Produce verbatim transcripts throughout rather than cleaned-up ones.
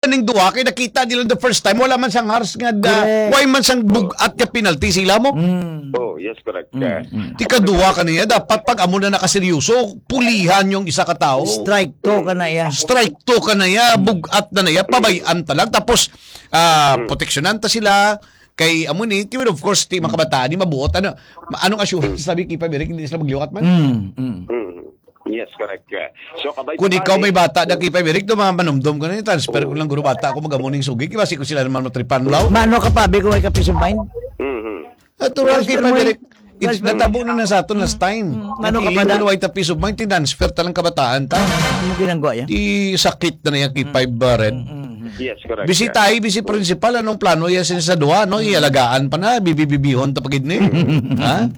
ning duwa kay nakita nila the first time wala man sang hars nga da, why man sang bugat ka penalty sila mo. Mm. Oh, yes, correct. Mm. Uh, Mm. Ti kaduwa kaniya dapat pag amo na nakaseryoso, pulihan yung isa ka tao. Strike to ka na ya. Strike to ka na ya, bugat na na ya, pabayan ta lang tapos uh, proteksyonan ta sila. Kay amo ni, of course, ti mga kabataan ni mabuot ano. Anong assurance sabi kay Paberic hindi sila magliwat man? Mm. Mm. mm, yes, correct. Uh, so, kabay Kung ikaw may bata na kay Paberic, do mamanumdum ko na transfer ko lang guro bata ako magamuning sugi, kasi ko sila naman matripan law. Mano ka pa, ko ay kapiso mind? Mm-hmm. Natural kay Transfer mo Paberic. eh. It's Transfer mo. natabo na na sa aton last time. Mano ka pa Napiling da? ko na piece of mind, tinransfer talang kabataan ta. Ano ginagawa yan? Di sakit na na yan kay Five Barred. Yes, correct. Bisi tayo, bisi principal, anong plano yan sa duwa, no? Ialagaan pa na, bibibibihon tapagid ni. Ha?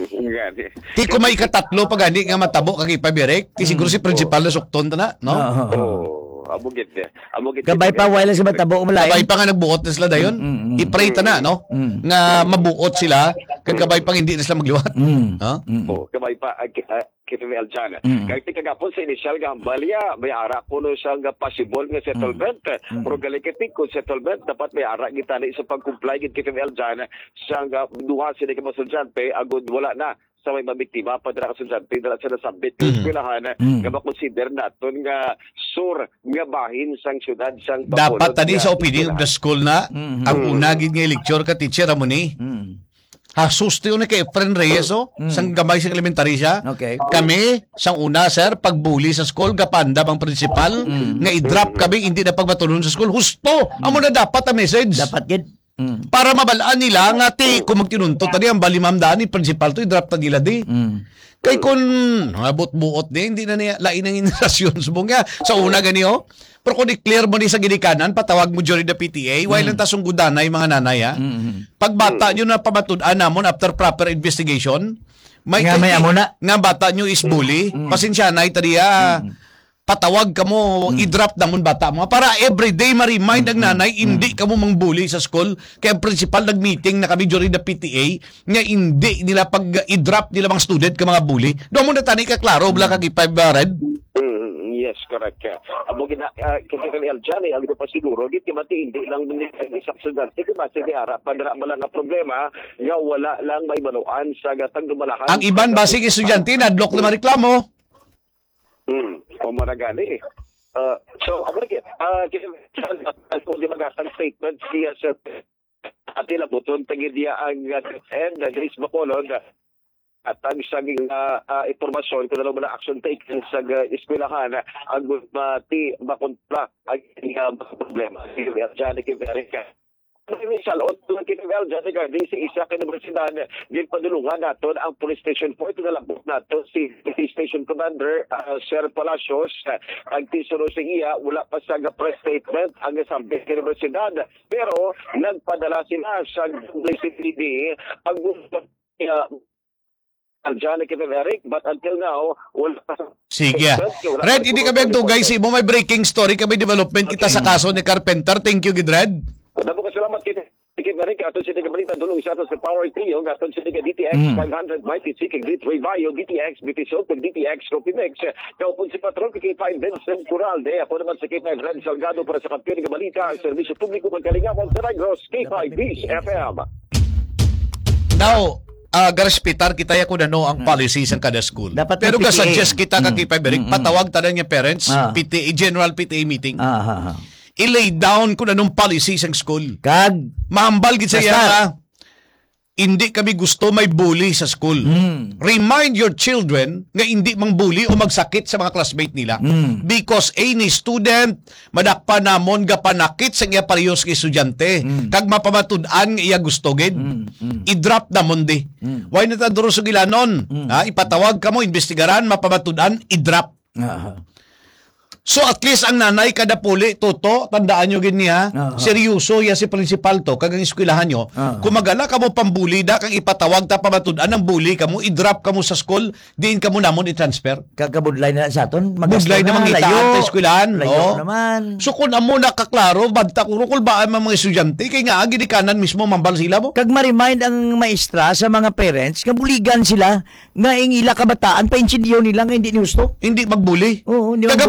Mm-hmm. Ti ko may katatlo pag hindi nga matabo kay Paberic, ti siguro si principal na sukton ta na, no? Oo. Oh, abugit eh. Abugit. Gabay pa, wala sa matabo umalayan. Kabay pa nga nagbuot na sila dayon. Mm, mm, I-pray ta na, no? Mm. Nga mabuot sila, kag kabay pang hindi na sila magliwat. Mm. Ha? Mm. Oh, kabay pa uh, kita may Aljana. Mm. Kaya ti kagapon sa initial nga balya, may ara kuno sa nga possible nga settlement. Mm. Pero galikati kung settlement dapat may ara kita na isa pag-comply gid kita may Aljana sa nga duha sila ka masulsyante agud wala na sa may mabiktima pa dira ka sulyante dira sa nasabit Mm. eskwelahan Mm. nga makonsider naton nga sur nga bahin sang syudad sang Dapat tadi nga sa opinion of the school na, Mm. ang una gid nga lecture ka teacher amo ni. Mm. Hasus tiyo ni kay Efren Reyes, oh, Mm. sang gamay sa elementary siya. Okay. Kami, sang una, sir, pagbuli sa school, kapanda bang principal, Mm. nga i-drop kami, hindi na pagmatulong sa school. Husto! Amo na dapat ang message. Dapat gid. Mm. Para mabalaan nila, nga ti, kung magtinunto, tadi ang balimamdaan ni principal to, i-drop ta nila di. Mm. Kay kun abot-buot di, hindi na niya lain ang inasasyon subong nga. Sa una gani, oh. Pero kung i-clear mo ni sa ginikanan, patawag mo during the P T A, while lang tasong gudanay mga nanay, ha? Mm. Pag bata nyo na pamatud-an namon after proper investigation, may, Nga may amo na. nga bata nyo is bully, pasensya na itariya, patawag ka mo, i-drop namon bata mo. Para everyday ma-remind ang nanay, hindi ka mo mang bully sa school. Kaya ang principal nag-meeting na kami during the P T A, nga hindi nila pag i-drop nila mga student ka mga bully. Doon mo na tani ka klaro, wala ka kipay bared. Mm, yes, correct. Amo gina uh, kasi kani Aljani ang pa siguro git mati hindi lang ni saksudan sige mati ni ara padra man nga problema nga wala lang may banuan sa gatang dumalahan. Ang iban basig estudyante na adlok na reklamo. Hmm, o maragani. Uh, so, ako rin, uh, kung di magasang statement siya sa atila buton tagid dia ang and the Grace Bacolod at ang saging uh, uh, informasyon kung ano ba na action taken sa uh, eskwelahan ang mati makontra ang uh, problema. Sige, Diyan, Amerika. Initial, o tulad kinibel, dyan nga, di si isa kinibersidad, din padulungan natin ang police station po. Ito nalabot natin si Police Station Commander, uh, Sir Palacios, uh, ang tisuro sa iya, wala pa sa press statement ang sabi kinibersidad. Pero, nagpadala sila sa C T D ang uh, Aljana Eric, but until now, wala pa. Sige. Red, hindi kami ang tugay. Si mo may breaking story kami development kita sa kaso ni Carpenter. Thank you, Gidred. Damo ka salamat kita. Sige Eric, aton si balita dulong sa sa Power Trio, aton si D T X Mm. five hundred mighty seeking Grit Revival, D T X, B T Soap, D T X, Coffee Mix. Kaupon si Patron, K five Vincent Curalde. Ako naman si K five Red Salgado para sa kampiyon ng balita, Servisyo Publiko Magkalingawan sa Negros, K five Beach F M. Now, uh, garaspitar kita ya kung ano ang policies ng kada school. Dapat Pero may P T A. ka-suggest kita ka Mm. kay Paberic, Mm, mm. patawag tanan niya parents, Ah. P T A, General P T A meeting. Ah, ah, ah. I-lay down kung anong policies ang school. Kag. Mahambal gid sa iya Basta. nga, hindi kami gusto may bully sa school. Mm. Remind your children nga hindi mang bully o magsakit sa mga classmate nila. Mm. Because any student, madakpa namon ga panakit sa iya parehas nga estudyante. Mm. Kag mapamatud-an nga iya gusto gid. Mm. Mm. I-drop namon di. Mm. Why na ta duro sa gilanon? Ha, ipatawag ka mo, investigaran, mapamatud-an, i-drop. Ah, ah. So at least ang nanay kada puli, toto, tandaan nyo gini ha, Ah, ah. seryoso ya si principal to, kagang eskwelahan nyo, Ah, ah. kung magala ka mo pambuli da, kang ipatawag ta pamatudan ng bully ka mo, i-drop ka mo sa school, diin ka mo namon i-transfer. Kagabudlay na sa aton. Budlay na mangitaan sa eskwelahan. Layo Oo. naman. So kung amo nakaklaro, badta kung kung ba ang mga estudyante, kay nga agi di kanan mismo mambal sila mo. Kag ma-remind ang maestra sa mga parents, kabuligan sila nga ing ila kabataan, pa-insindiyo nila nga hindi ni gusto. Hindi magbuli. Oo, hindi magbuli. Kagabalong gid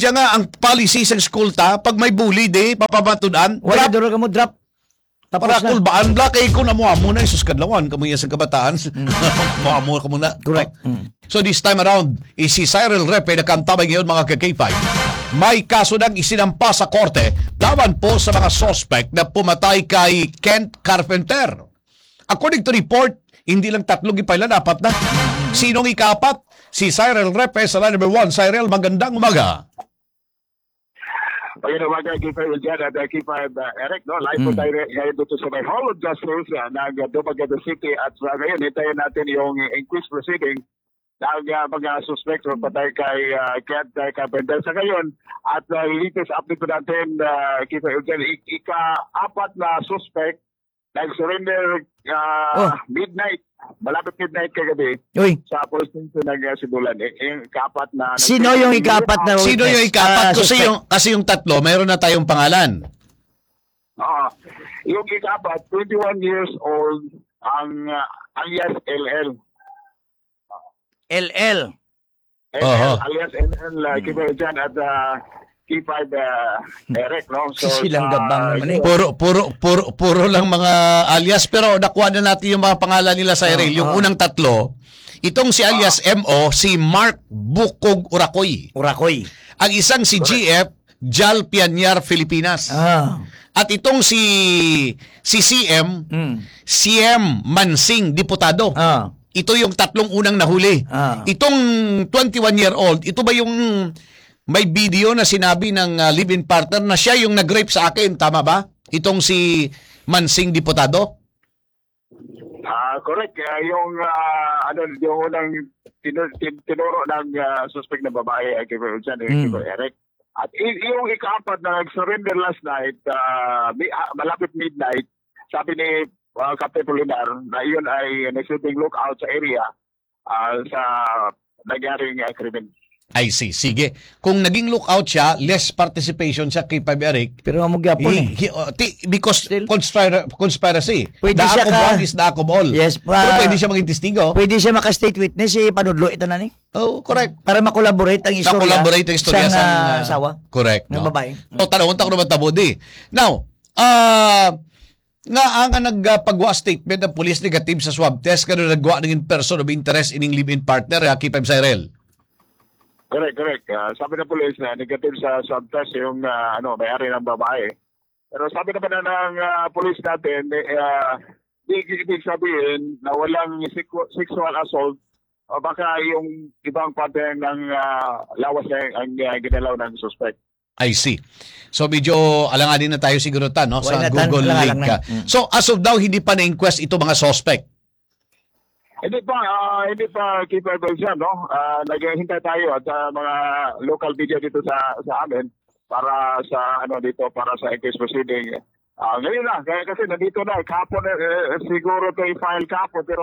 Diyan nga ang policy sa school ta, pag may bully di, papabatudan, Wala drop. duro ka mo drop. Tapos Para na. kulbaan, black eh, kung namuha mo na, isus kadlawan, kamuya sa kabataan, muha mo ka muna. Correct. Mm. So this time around, is si Cyril Repe na kantabay ngayon mga ka-K five. May kaso nang isinampa sa korte laban po sa mga suspect na pumatay kay Kent Carpenter. According to report, hindi lang tatlong ipailan, apat na. Sinong ikapat? Si Cyril Repe sa line number one. Cyril, magandang umaga. Magandang umaga, K five dyan at K five uh, Eric, no? Live po tayo ngayon dito sa may Hall of Justice uh, ng uh, Dumaguete City at uh, ngayon hintayin natin yung inquest proceeding ng uh, mga suspect o patay kay uh, Kent uh, Carpenter. Sa ngayon, at uh, latest update po natin, uh, K five dyan, ik- ika-apat na suspect nag-surrender uh, Oh. midnight, malapit midnight kagabi Uy, sa police station ng uh, Sibulan. Eh, yung ika-apat na... sino yung ikapat na Sino yung witness? ikapat? Ah, kasi, suspect. yung, kasi yung tatlo, mayroon na tayong pangalan. Ah, yung ikapat, twenty-one years old, ang uh, alias L L. L L. L L, Oho. alias L L, uh, kibayo dyan at uh, K five uh, Eric, no? Silang gabang naman eh. Puro, puro, puro, puro lang mga alias. Pero nakuha na natin yung mga pangalan nila sa Cyril. Yung Oo. unang tatlo, itong si alias M O, si Mark Bukog Urakoy. Urakoy. Ang isang si G F, Jal Pianyar, Filipinas. Ah. At itong si si C M, Mm. C M Mansing, diputado. Ah. Ito yung tatlong unang nahuli. Ah. Itong twenty-one-year-old, ito ba yung may video na sinabi ng uh, live-in partner na siya yung nag-rape sa akin, tama ba? Itong si Mansing diputado? Ah, correct. Uh, yung uh, ano, yung unang tinuro, tinuro ng uh, suspect na babae ay kibayo dyan, eh, Mm. kibayo Eric. At i- yung ikapat na nag-surrender last night, uh, mi- ah, malapit midnight, sabi ni uh, Captain Polinar na yun ay nagsilbing lookout sa area uh, sa nangyaring uh, krimen. I see. Sige. Kung naging lookout siya, less participation siya kay Pab Eric. Pero ang magyapon He, eh. he, uh, ti- because Still. conspira- conspiracy. Pwede the siya act of ka- one is the act of all. Yes, Pero pa- pwede siya maging testigo. Pwede siya maka-state witness, eh, panudlo ito na ni. Oh, correct. Para makolaborate ang istorya. Na-collaborate ang istorya sa sa uh, asawa. Correct. ng no? babae. So, tanong, unta ko naman tabodi. Now, ah, nga ang uh, nagpagwa statement ng police negative sa swab test kano nagwa ng in person of interest ining live-in partner, uh, Kipem Cyril. Correct, correct. Uh, sabi ng police na negative sa swab test yung uh, ano, may-ari ng babae. Pero sabi naman na ng uh, police natin, uh, di ibig sabihin na walang sequ- sexual assault o baka yung ibang parte ng uh, lawas na ang uh, ginalaw ng suspect. I see. So medyo alanganin na tayo siguro ta no sa Why not? Google Alang-alang link. na. ah. Mm. So as of now hindi pa na-inquest ito mga suspect. Hindi pa, ah, hindi pa keeper dyan, no? Uh, naghihintay tayo at ah, mga local media dito sa sa amin para sa ano dito para sa inquest proceeding. Ah, ngayon na, kaya kasi nandito na kapon eh, eh, siguro to i-file kapon pero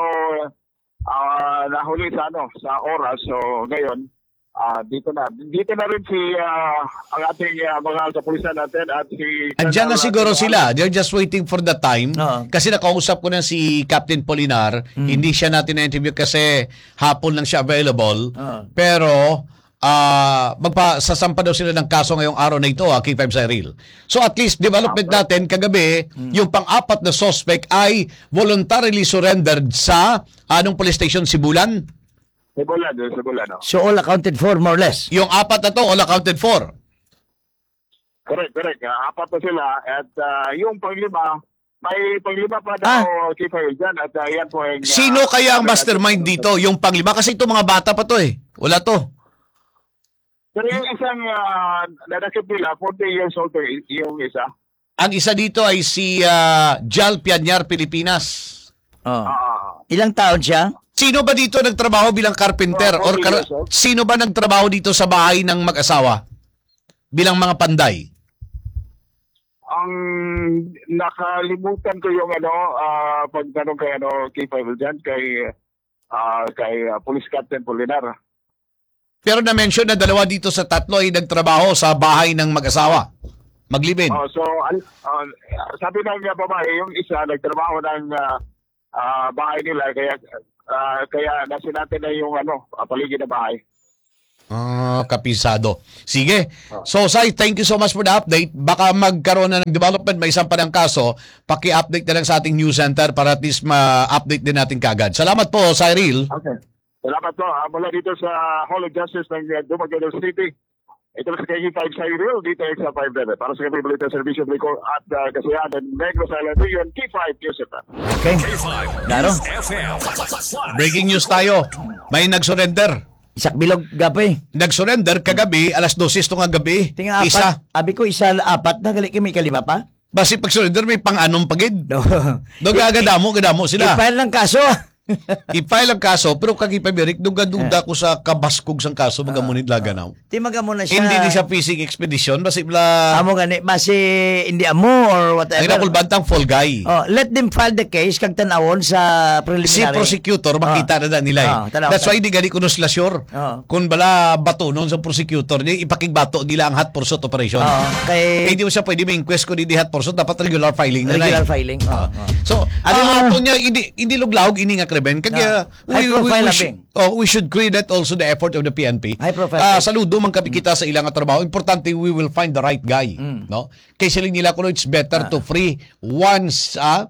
ah, nahuli sa ano sa oras. So ngayon ah, dito na dito na rin si ah, ang ating ah, mga kapulisan natin at si Andiyan na siguro sila. They're just waiting for the time. Oo. Kasi nakausap ko na si Captain Polinar. Hindi siya natin na-interview kasi hapon lang siya available. Oo. Pero ah magpasasampa daw sila ng kaso ngayong araw na ito, ah, K five Cyril. So at least development natin kagabi, yung pang-apat na suspect ay voluntarily surrendered sa anong police station, Sibulan? Sibulan, Sibulan, no? So all accounted for more or less. Yung apat na to all accounted for. Correct, correct. Uh, apat na sila. At ah, yung panglima, may panglima pa daw Ah. keeper dyan. At ah, yan po ang... ah, Sino kaya ang sabi mastermind natin- dito? Yung panglima? Kasi ito mga bata pa to eh. Wala to. Pero yung isang uh, nadakip nila, forty years old to, yung isa. Ang isa dito ay si ah, Jal Pianyar, Pilipinas. Oh. Ah, Ilang taon siya? Sino ba dito nagtrabaho bilang carpenter? Oh, Or kar- yes, oh. sino ba nagtrabaho dito sa bahay ng mag-asawa? Bilang mga panday? ang nakalimutan ko yung ano, uh, pagtanong kay ano, kay Pavel dyan, kay, ah, kay ah, Police Captain Polinar. Pero na-mention na dalawa dito sa tatlo ay nagtrabaho sa bahay ng mag-asawa. Maglibin. Oh, so, al- ah, sabi ng uh, babae, yung isa nagtrabaho ng ah, ah, bahay nila, kaya ah, kaya nasin natin na yung ano, ah, paligid na bahay. Ah, kapisado. Sige. So, Sai, thank you so much for the update. Baka magkaroon na ng development, may isang pa ng kaso, paki-update na lang sa ating news center para at least ma-update din natin kagad. Salamat po, Cyril. Okay. Salamat po. Ah, mula dito sa Hall of Justice ng uh, Dumaguete City. Ito sa K five Cyril, dito sa five level. Para sa Kapibalita Servicio Blicol at uh, Kasiyahan ng Negros Island Region, K five News F M. Okay. Klaro. Breaking news tayo. May nag-surrender. Isak bilog gabi. Nag-surrender kagabi, alas dosis ito nga gabi. Tinga apat. Isa. Abi ko isa apat na gali may kalima pa. Basi pag-surrender, may pang-anong pagid. No. Doon gagadamo, gadamo sila. I-file ng kaso. I-file ang kaso, pero kagipabirik, duga-duda ko sa kabaskog sang kaso, magamunid laganaw. Ti maga mo na siya. Hindi ni siya fishing expedition, basi bla... Amo gani basi hindi amo or whatever. Ay nakulbantang fall guy. Oh, let them file the case kag tanawon sa Si preliminary. prosecutor, makita na na nila eh. Oh, tanaw, That's why tanaw. hindi gani kuno sila sure. Oh. Kung bala bato noon sa prosecutor, niya ipakigbato nila ang hot pursuit operation. Oo, Eh, kay hindi mo siya pwede may inquest ko di hot pursuit, dapat regular filing na na regular eh. filing. Oh, oh. So, ano Ah. uh, ato niya, hindi, hindi luglawg, ini nga kreben. Kaya, Ah. High profile we, should, oh, we should credit also the effort of the P N P. High profile. Ah, saludo man kami kita sa ilang trabaho. Importante, we will find the right guy. Mm. No? Kaya sila nila kuno, it's better to free one ah,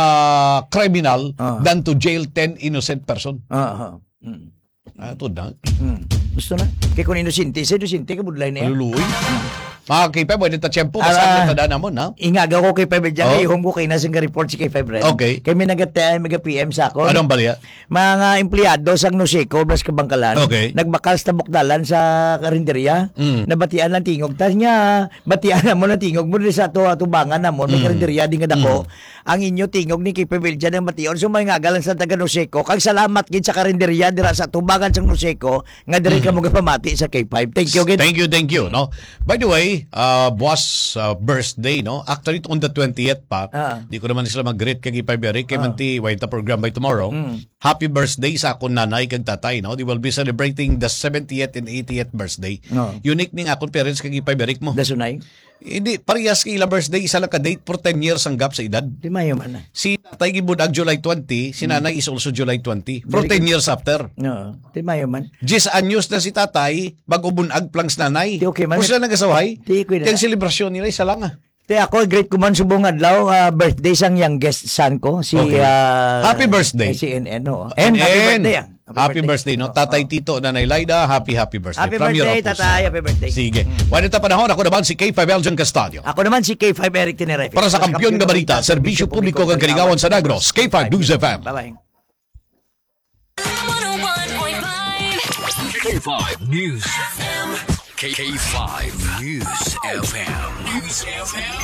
ah, criminal Ah. than to jail ten innocent person. Oo. Oh, mm. Ah, ito na. Mm. Gusto na. Kay kun inosente, sa inosente ka budlay na yan. Maluluoy. Mga kipe, pwede ta tiyempo. Ah, Basta uh, na mo, na? Ingaga ko kay Five dyan. Oh. Ihong ko kay nasing report si kay Five Red. Okay. Kay may nagatay, may P M sa ako. Anong balya? Mga empleyado sang Noseco, Blas Kabangkalan, Okay. nagbakal sa bukdalan sa karinderya, Mm. nabatian ng tingog. Tas niya, batian na mo ng tingog mo sa ato atubangan na mo, may Mm. karinderya din nga dako. Ang inyo tingog ni Kipe Vilja ng bation. So may nga galang sa taga Noseco, kag salamat gid sa karinderya dira sa atubangan sa Noseco, nga diri ka mo pamati sa K five. Thank you gid. Thank you, thank you. No? By the way, uh, boss uh, birthday, no? Actually, on the twentieth pa. Ah. Di ko naman sila mag-greet kay Ipay-Beric. Kay Manti, wait the program by tomorrow. Mm. Happy birthday sa akong nanay kag tatay, no? They will be celebrating the seventieth and eightieth birthday. Oh. Unique ning akong parents kag Ipay-Beric mo. Dasunay. Hindi, parehas kay ila birthday, isa lang ka-date for ten years ang gap sa edad. Di mayo man na. Si tatay gibudag July twenty, si nanay is also July twenty. For Very ten years after. No, di mayo man. Jis anyos na si tatay, mag-ubunag plangs nanay. Di okay man. Kung sila nagasawahay, Di ko na. yung selebrasyon nila, isa lang ah. Te ako great kuman subong adlaw uh, birthday sang youngest son ko si Okay. ah, Happy birthday. si N N no. And happy birthday. ah. Happy, birthday, no? Tatay Tito, Nanay Laida, happy, happy birthday. Happy From birthday, Europos. tatay. Happy birthday. Sige. Wala na panahon, ako naman si K five Eljan Castadio. Ako naman si K five Eric Tenerife. Para sa kampiyon nga balita, serbisyo publiko kang kaligawan sa Negros, K five News F M. Bye-bye. one oh one point five K five News F M. K five News F M. News F M.